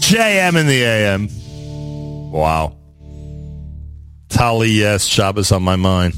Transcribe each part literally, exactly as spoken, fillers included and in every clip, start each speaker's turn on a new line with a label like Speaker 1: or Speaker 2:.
Speaker 1: J M in the A M. Wow. Tali, yes, Shabbos on my mind.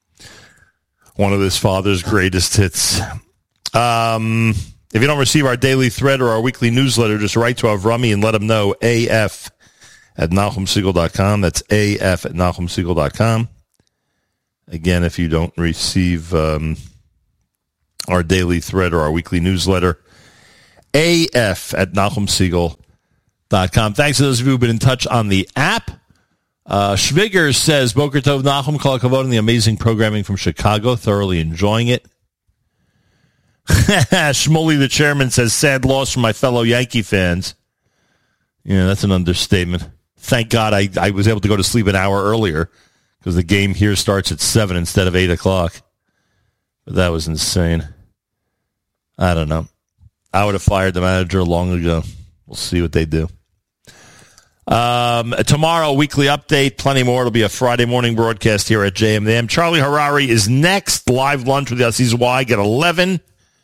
Speaker 1: One of his father's greatest hits. Um, if you don't receive our daily thread or our weekly newsletter, just write to Avrami and let him know. A F at Nachum Segal dot com. That's A F at Nachum Segal dot com. Again, if you don't receive um, our daily thread or our weekly newsletter, A F at Nachum Segal dot com. Thanks to those of you who've been in touch on the app. Uh, Schwigger says, Boker Tov Nachum, Kol HaKavod, and the amazing programming from Chicago. Thoroughly enjoying it. Shmuley, the chairman, says, sad loss from my fellow Yankee fans. Yeah, that's an understatement. Thank God I, I was able to go to sleep an hour earlier because the game here starts at seven instead of eight o'clock. But that was insane. I don't know. I would have fired the manager long ago. We'll see what they do. Um, tomorrow, weekly update, plenty more. It'll be a Friday morning broadcast here at J M M. Charlie Harari is next. Live lunch with Aziz Weig at eleven.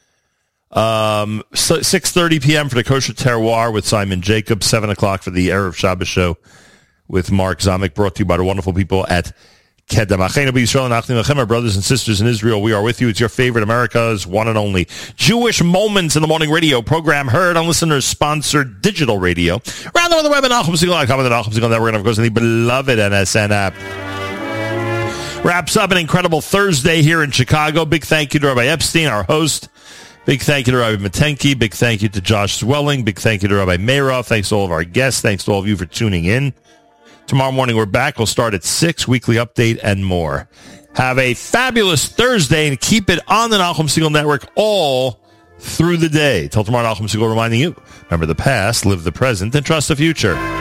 Speaker 1: Um, six thirty p.m. for the Kosher Terroir with Simon Jacobs. seven o'clock for the Erev Shabbos show with Mark Zamek, brought to you by the wonderful people at Kedem. Our brothers and sisters in Israel, we are with you. It's your favorite, America's one and only Jewish Moments in the Morning radio program, heard on listeners-sponsored digital radio. Around on the web at Nachum Segal dot com and the Nachum Segal Network, and of course, the beloved N S N app. Wraps up an incredible Thursday here in Chicago. Big thank you to Rabbi Epstein, our host. Big thank you to Rabbi Matenki. Big thank you to Josh Swelling. Big thank you to Rabbi Meirov. Thanks to all of our guests. Thanks to all of you for tuning in. Tomorrow morning, we're back. We'll start at six, weekly update, and more. Have a fabulous Thursday, and keep it on the Nachum Segal Network all through the day. Till tomorrow, Nachum Segal reminding you, remember the past, live the present, and trust the future.